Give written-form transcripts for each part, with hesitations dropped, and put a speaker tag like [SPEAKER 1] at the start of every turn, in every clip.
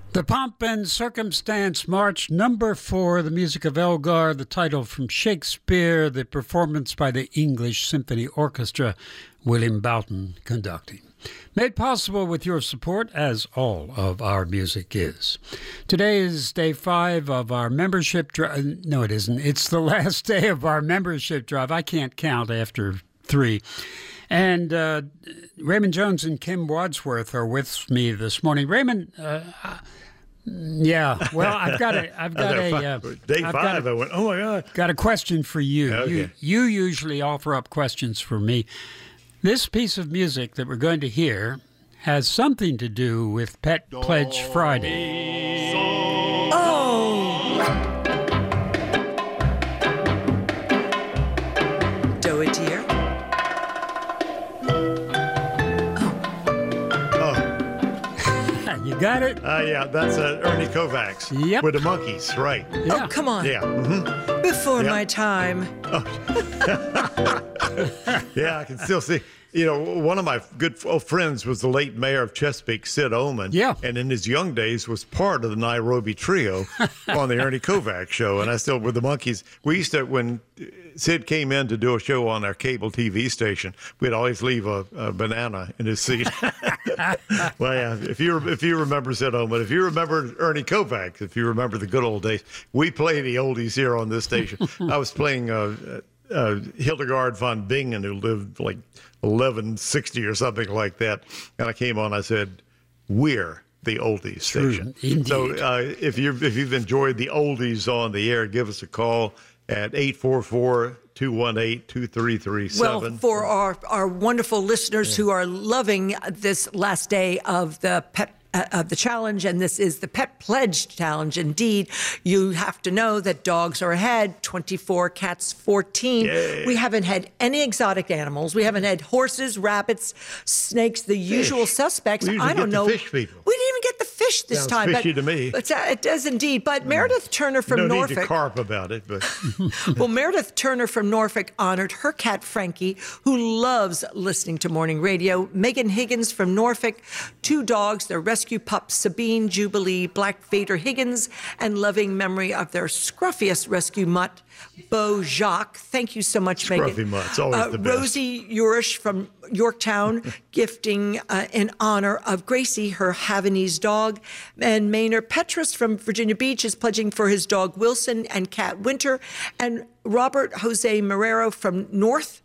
[SPEAKER 1] The Pomp and Circumstance March, number 4, the music of Elgar, the title from Shakespeare, the performance by the English Symphony Orchestra, William Boughton conducting. Made possible with your support, as all of our music is. Today is day 5 of our membership drive. No, it isn't. It's the last day of our membership drive. I can't count after 3. And Raymond Jones and Kim Wadsworth are with me this morning. Raymond, yeah. Well, I've got
[SPEAKER 2] day 5. I went, oh my God.
[SPEAKER 1] Got a question for you.
[SPEAKER 2] Okay.
[SPEAKER 1] You usually offer up questions for me. This piece of music that we're going to hear has something to do with Pet Pledge Friday.
[SPEAKER 3] Do it, dear.
[SPEAKER 1] You got it?
[SPEAKER 2] Yeah, that's Ernie Kovacs.
[SPEAKER 1] Yep.
[SPEAKER 2] With the monkeys, right.
[SPEAKER 1] Yeah.
[SPEAKER 3] Oh, come on.
[SPEAKER 2] Yeah. Mm-hmm.
[SPEAKER 3] Before
[SPEAKER 2] Yep.
[SPEAKER 3] my time.
[SPEAKER 2] Yeah, I can still see. You know, one of my good friends was the late mayor of Chesapeake, Sid Ullman.
[SPEAKER 1] Yeah.
[SPEAKER 2] And in his young days was part of the Nairobi Trio on the Ernie Kovacs show. And I still, with the monkeys, we used to, when Sid came in to do a show on our cable TV station, we'd always leave a banana in his seat. Well, yeah, if you remember Sid Ullman, if you remember Ernie Kovacs, if you remember the good old days, we play the oldies here on this station. I was playing Hildegard von Bingen, who lived like 1160 or something like that. And I came on, I said, we're the oldies station.
[SPEAKER 1] Indeed.
[SPEAKER 2] So if you've enjoyed the oldies on the air, give us a call at 844-218-2337.
[SPEAKER 3] Well, for our wonderful listeners who are loving this last day of the challenge, and this is the Pet Pledge Challenge. Indeed, you have to know that dogs are ahead, 24, cats 14.
[SPEAKER 2] Yay.
[SPEAKER 3] We haven't had any exotic animals. We haven't had horses, rabbits, snakes, the usual suspects.
[SPEAKER 2] We usually
[SPEAKER 3] I don't
[SPEAKER 2] get the
[SPEAKER 3] know.
[SPEAKER 2] fish people.
[SPEAKER 3] We didn't even get the fish this
[SPEAKER 2] Sounds
[SPEAKER 3] time.
[SPEAKER 2] fishy to me.
[SPEAKER 3] But it does indeed. But Meredith Turner from
[SPEAKER 2] no
[SPEAKER 3] Norfolk.
[SPEAKER 2] need to carp about it, but
[SPEAKER 3] Well, Meredith Turner from Norfolk honored her cat, Frankie, who loves listening to morning radio. Megan Higgins from Norfolk, 2 dogs, their rescue pups, Sabine, Jubilee, Black Vader Higgins, and loving memory of their scruffiest rescue mutt, Beau Jacques. Thank you so much,
[SPEAKER 2] Scruffy
[SPEAKER 3] Megan.
[SPEAKER 2] mutt's always the best.
[SPEAKER 3] Rosie Urish from Yorktown, gifting in honor of Gracie, her Havanese dog. And Maynard Petrus from Virginia Beach is pledging for his dog Wilson and cat Winter. And Robert Jose Marrero from North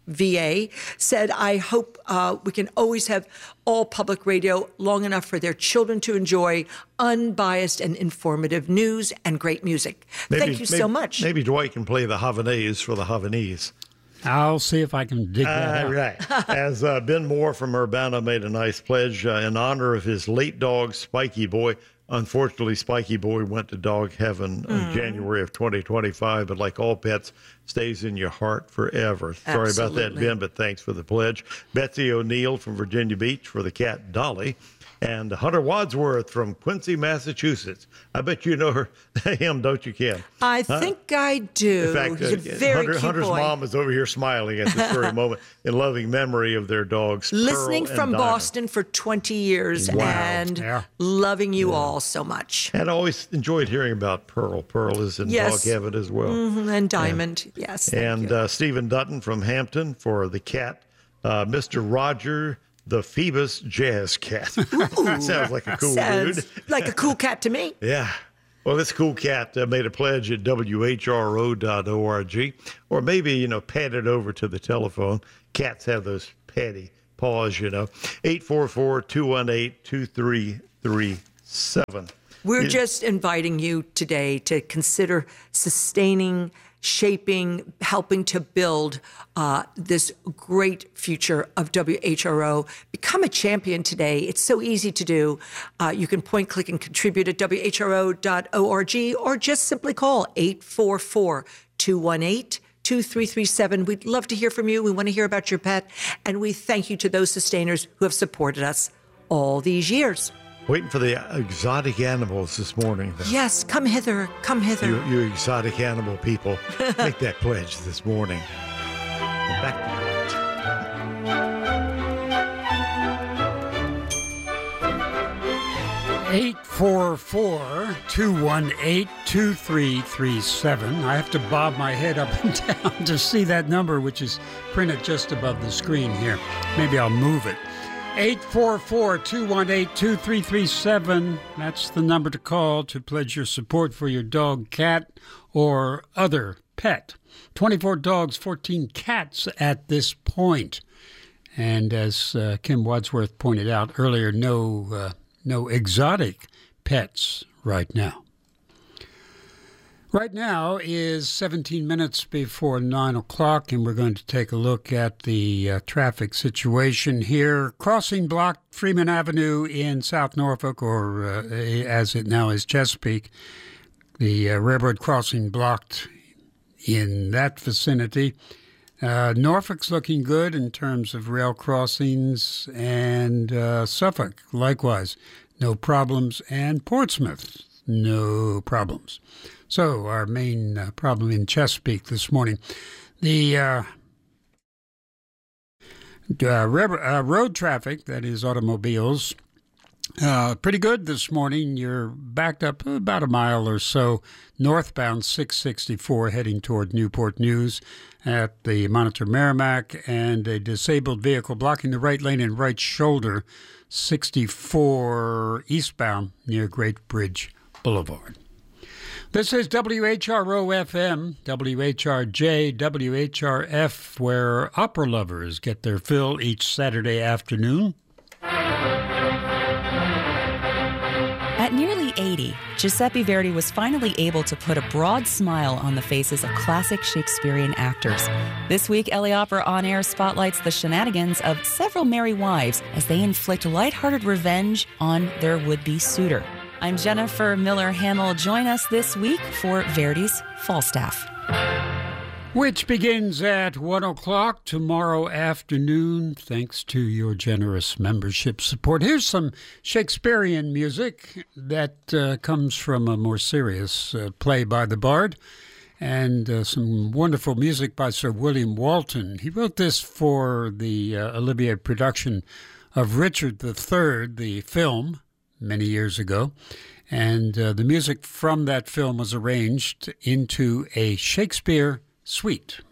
[SPEAKER 3] VA said, I hope we can always have all public radio long enough for their children to enjoy unbiased and informative news and great music. Thank you so much.
[SPEAKER 2] Maybe Dwight can play the Havanese for the Havanese.
[SPEAKER 1] I'll see if I can dig that out.
[SPEAKER 2] Right. As Ben Moore from Urbana made a nice pledge in honor of his late dog, Spiky Boy. Unfortunately, Spiky Boy went to dog heaven in January of 2025, but like all pets, stays in your heart forever. Sorry about that,
[SPEAKER 3] Absolutely.
[SPEAKER 2] Ben, but thanks for the pledge. Betsy O'Neill from Virginia Beach for the cat Dolly. And Hunter Wadsworth from Quincy, Massachusetts. I bet you know him, don't you, Kim?
[SPEAKER 3] I think I do.
[SPEAKER 2] In fact,
[SPEAKER 3] He's a very cute
[SPEAKER 2] Hunter's
[SPEAKER 3] boy.
[SPEAKER 2] mom is over here smiling at this very moment in loving memory of their dogs.
[SPEAKER 3] Listening
[SPEAKER 2] Pearl
[SPEAKER 3] from
[SPEAKER 2] and Diamond.
[SPEAKER 3] Boston for 20 years
[SPEAKER 2] Wow.
[SPEAKER 3] and
[SPEAKER 1] Yeah.
[SPEAKER 3] loving you all so much.
[SPEAKER 2] And I always enjoyed hearing about Pearl. Pearl is in
[SPEAKER 3] Yes.
[SPEAKER 2] dog heaven as well.
[SPEAKER 3] And Diamond, yes. Thank you.
[SPEAKER 2] And Stephen Dutton from Hampton for the cat. Mr. Roger, the Phoebus Jazz Cat. Sounds like a cool
[SPEAKER 3] Sounds
[SPEAKER 2] dude.
[SPEAKER 3] like a cool cat to me.
[SPEAKER 2] Yeah. Well, this cool cat made a pledge at WHRO.org. Or maybe, pat it over to the telephone. Cats have those patty paws, 844-218-2337.
[SPEAKER 3] We're just inviting you today to consider sustaining, shaping, helping to build this great future of WHRO. Become a champion today. It's so easy to do. You can point, click, and contribute at WHRO.org or just simply call 844-218-2337. We'd love to hear from you. We want to hear about your pet. And we thank you to those sustainers who have supported us all these years.
[SPEAKER 2] Waiting for the exotic animals this morning. Though.
[SPEAKER 3] Yes, come hither, come hither.
[SPEAKER 2] You exotic animal people, make that pledge this morning. Back to you.
[SPEAKER 1] 844-218-2337. I have to bob my head up and down to see that number, which is printed just above the screen here. Maybe I'll move it. 844-218-2337. That's the number to call to pledge your support for your dog, cat, or other pet. 24 dogs, 14 cats at this point. And as Kim Wadsworth pointed out earlier, no exotic pets right now. Right now is 17 minutes before 9 o'clock, and we're going to take a look at the traffic situation here. Crossing blocked Freeman Avenue in South Norfolk, or as it now is Chesapeake. The railroad crossing blocked in that vicinity. Norfolk's looking good in terms of rail crossings, and Suffolk, likewise, no problems, and Portsmouth, no problems. So our main problem in Chesapeake this morning, the road traffic, that is automobiles, pretty good this morning. You're backed up about a mile or so northbound 664 heading toward Newport News at the Monitor Merrimack, and a disabled vehicle blocking the right lane and right shoulder 64 eastbound near Great Bridge Boulevard. This is WHRO-FM, WHRJ, WHRF, where opera lovers get their fill each Saturday afternoon.
[SPEAKER 4] At nearly 80, Giuseppe Verdi was finally able to put a broad smile on the faces of classic Shakespearean actors. This week, LA Opera On Air spotlights the shenanigans of several merry wives as they inflict lighthearted revenge on their would-be suitor. I'm Jennifer Miller Hamill. Join us this week for Verdi's Falstaff,
[SPEAKER 1] which begins at 1 o'clock tomorrow afternoon, thanks to your generous membership support. Here's some Shakespearean music that comes from a more serious play by the Bard, and some wonderful music by Sir William Walton. He wrote this for the Olivier production of Richard III, the film, many years ago, and the music from that film was arranged into a Shakespeare suite.